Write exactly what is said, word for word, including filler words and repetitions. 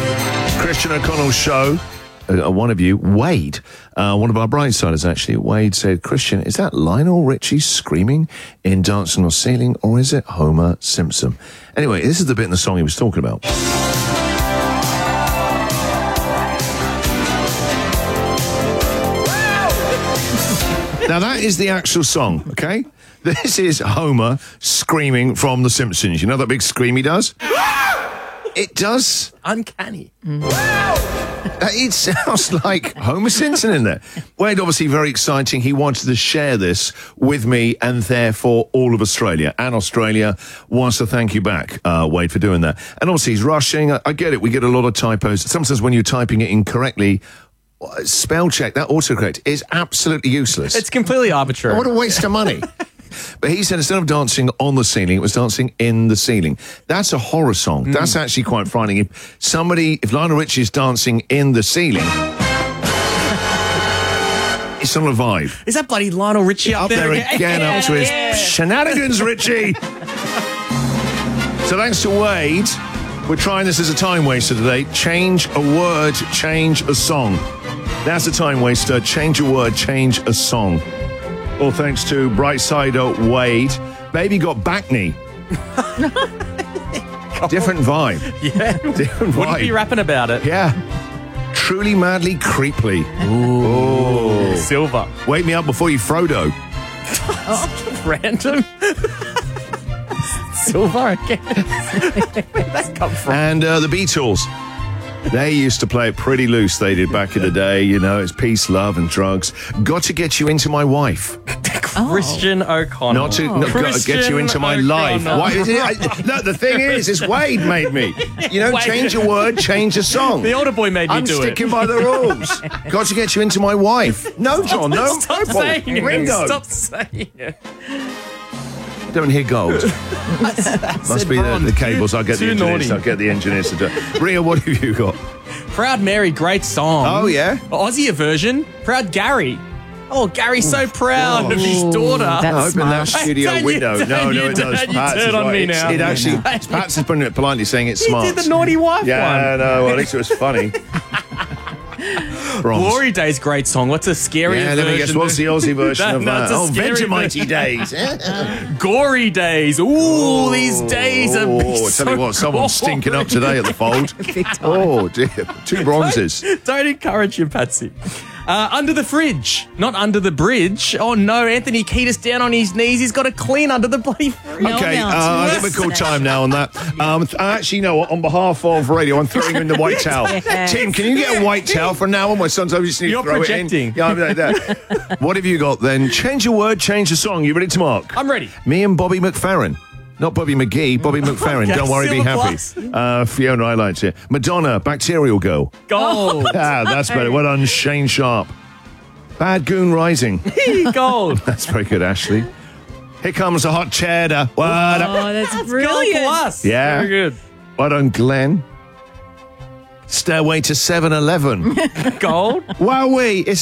Christian O'Connell's show. Uh, one of you, Wade, uh, one of our Brightsiders actually, Wade said, Christian, is that Lionel Richie screaming in Dancing on the Ceiling, or is it Homer Simpson? Anyway, this is the bit in the song he was talking about. Now that is the actual song, okay? This is Homer screaming from The Simpsons. You know that big scream he does? It does. Uncanny. Mm. It sounds like Homer Simpson in there. Wade, obviously very exciting. He wanted to share this with me and therefore all of Australia. And Australia wants to thank you back, uh, Wade, for doing that. And obviously he's rushing. I, I get it. We get a lot of typos. Sometimes when you're typing it incorrectly, spell check, that autocorrect is absolutely useless. It's completely arbitrary. What a waste of money. But he said instead of dancing on the ceiling, it was dancing in the ceiling. That's a horror song. Mm. That's actually quite frightening. If somebody, if Lionel Richie is dancing in the ceiling, it's on a vibe. Is that bloody Lionel Richie up, up there again? again, Yeah, up to his yeah. shenanigans, Richie. So thanks to Wade, we're trying this as a time waster today. Change a word, change a song. That's a time waster. Change a word, change a song. All thanks to Brightsider Wade. Baby got back knee. Different vibe. Yeah. Different vibe. Wouldn't be rapping about it. Yeah. Truly, madly, creepily. Ooh. Ooh. Silver. Wake me up before you Frodo. Oh, random. Silver again. Where'd that come from? And uh, the Beatles. They used to play it pretty loose, they did back in the day. You know, it's peace, love, and drugs. Got to get you into my wife. Christian O'Connell. Not to not got to get you into my life. Why, is it, I, no, the thing is, it's Wade made me. You know, Wade. change a word, change a song. The older boy made me I'm do it. I'm sticking by the rules. Got to get you into my wife. No, John, no. Stop purple. saying it. Ringo. Stop saying it. Don't hear gold. Must be the, the cables. I'll get the Too engineers. naughty. I'll get the engineers to do it. Ria, what have you got? Proud Mary, great song. Oh, yeah? Aussie version. Proud Gary. Oh, Gary's so proud of his daughter. That's Open that smart. studio Don't you- window. don't No, no, you- it does. don't you Pats turn is on right. me It's- now. It actually, Pats is putting it politely saying it's He smart. did the naughty wife Yeah, one. no, well, at least it was funny. Bronze. Glory Days, great song. What's a scary Yeah, version? let me guess. What's the Aussie version That- of that's that? a Oh, scary Vegemite days. Gory Days. Ooh, these days are Oh, so tell you what, someone's gory. stinking up today at the fold. Big time. Oh, dear. Two bronzes. Don't encourage him, Patsy. Uh, under the fridge, not under the bridge. Oh no, Anthony Kiedis down on his knees. He's got to clean under the bloody fridge. No Okay, uh, amount. I think we're called time now on that. Um, th- actually, no, on behalf of radio, I'm throwing in the white towel. Yes. Tim, can you get a white towel from now on? My son's always just need to You're throw projecting. it in. Yeah, I'm like that. What have you got then? Change a word, change a song. You ready to mark? I'm ready. Me and Bobby McFerrin. Not Bobby McGee, Bobby McFerrin. Okay, Don't worry, be Silver happy. Plus. Uh, Fiona, I liked it. Madonna, Bacterial Girl. Gold. Ah, that's better. Well done, Shane Sharp. Bad Goon Rising. Gold. That's very good, Ashley. Here comes the hot cheddar. What up? Oh, that's, Gold brilliant. plus. Yeah. Very good. Well done, Glenn. Stairway to seven eleven. Gold. Wowee, it's